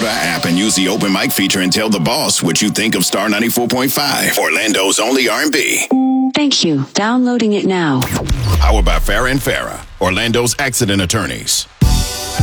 app and use the open mic feature and tell the boss what you think of Star 94.5, Orlando's only R&B. Thank you. Downloading it now. Powered by Farrah and Farrah, Orlando's accident attorneys.